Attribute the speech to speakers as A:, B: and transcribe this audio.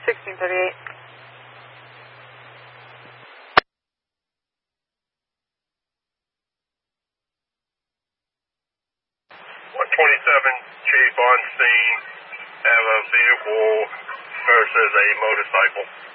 A: 1638.
B: 127 Chief on scene. Have a vehicle versus a motorcycle.